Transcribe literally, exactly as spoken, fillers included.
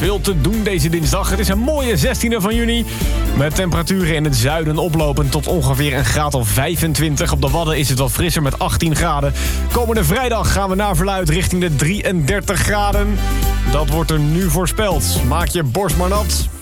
veel te doen deze dinsdag. Het is een mooie zestiende van juni. Met temperaturen in het zuiden oplopend tot ongeveer een graad of vijfentwintig. Op de Wadden is het wat frisser met achttien graden. Komende vrijdag gaan we naar verluid richting de drieëndertig graden. Dat wordt er nu voorspeld. Maak je borst maar nat.